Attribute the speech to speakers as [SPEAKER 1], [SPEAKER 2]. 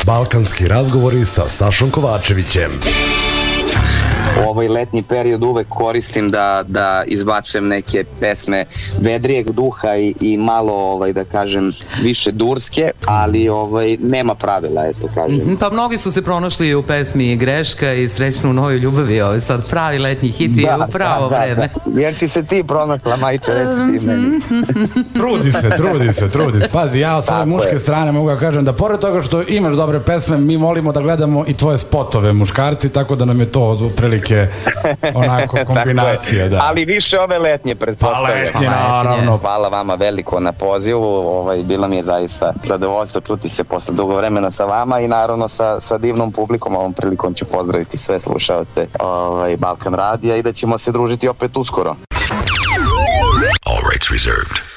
[SPEAKER 1] Balkanski razgovori sa Sašom Kovačevićem.
[SPEAKER 2] Ovaj letnji period uvek koristim da izbačem neke pesme vedrijeg duha i malo, da kažem, više durske, ali nema pravila, eto kažem.
[SPEAKER 3] Pa mnogi su se pronašli u pesmi Greška i Srećno u novoj ljubavi, sad pravi letnji hit je u pravo vreme.
[SPEAKER 2] Jer si se ti pronašla, majče, reci ti meni.
[SPEAKER 4] Trudi se. Pazi, ja od svoje muške strane mogu da kažem da pored toga što imaš dobre pesme, mi volimo da gledamo i tvoje spotove muškarci, tako da nam je to prilike onako kombinacija, da.
[SPEAKER 2] Ali više ove letnje, pretpostavljam.
[SPEAKER 4] Letnje, naravno.
[SPEAKER 2] Hvala vama veliko na pozivu, bilo mi je zaista zadovoljstvo čuti se posle dugo vremena sa vama i naravno sa divnom publikom. Ovom prilikom ću pozdraviti sve slušaoce Balkan radija i da ćemo se družiti opet uskoro.
[SPEAKER 1] All rights reserved.